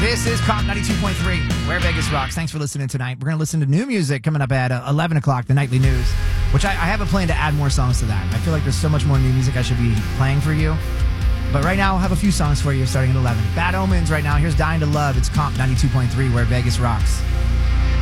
This is Comp 92.3, where Vegas rocks. Thanks for listening tonight. We're going to listen to new music coming up at 11 o'clock, the nightly news, which I have a plan to add more songs to that. I feel like there's so much more new music I should be playing for you. But right now, I'll have a few songs for you starting at 11. Bad Omens right now. Here's Dying to Love. It's Comp 92.3, where Vegas rocks.